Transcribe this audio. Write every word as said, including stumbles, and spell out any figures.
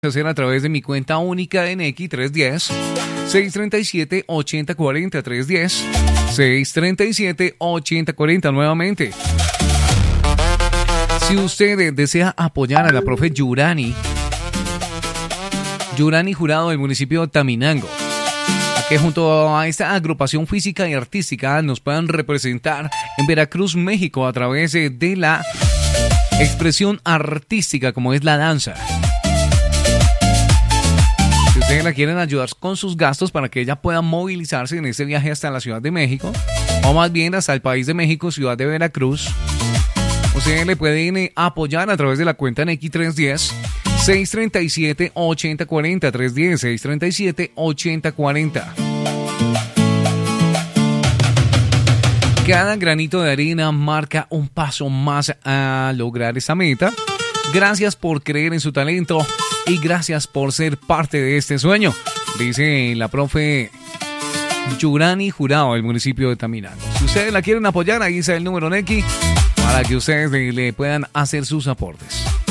hacer a través de mi cuenta única de Nequi tres uno cero, seis tres siete, ocho cero cuatro cero, tres uno cero, seis tres siete, ocho cero cuatro cero nuevamente. Si usted desea apoyar a la profe Yurani, Yurani Jurado del municipio de Taminango, que junto a esta agrupación física y artística nos puedan representar en Veracruz, México, a través de la expresión artística como es la danza. Si ustedes la quieren ayudar con sus gastos para que ella pueda movilizarse en este viaje hasta la Ciudad de México, o más bien hasta el país de México, ciudad de Veracruz, ustedes le pueden apoyar a través de la cuenta Nequi tres uno cero, seis tres siete, ocho cero cuatro cero, tres uno cero, seis tres siete, ocho cero cuatro cero. Cada granito de arena marca un paso más a lograr esa meta. Gracias por creer en su talento y gracias por ser parte de este sueño, dice la profe Yurani Jurado del municipio de Taminango. Si ustedes la quieren apoyar, ahí está el número Nequi para que ustedes le puedan hacer sus aportes.